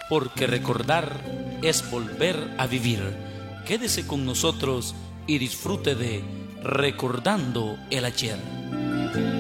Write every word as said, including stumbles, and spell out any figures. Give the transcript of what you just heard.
porque recordar es volver a vivir. Quédese con nosotros y disfrute de Recordando el Ayer.